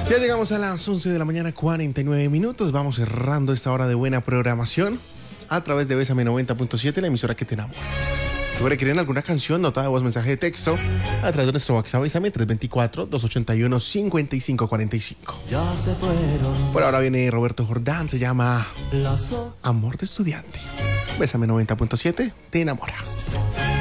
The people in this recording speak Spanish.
Ya llegamos a las 11 de la mañana, 49 minutos. Vamos cerrando esta hora de buena programación a través de Bésame 90.7, la emisora que te enamora. Si quieren alguna canción, nota de voz, mensaje de texto, a través de nuestro WhatsApp Bésame 324-281-5545. Ya se fueron. Por ahora viene Roberto Jordán, se llama Amor de Estudiante. Bésame 90.7, te enamora.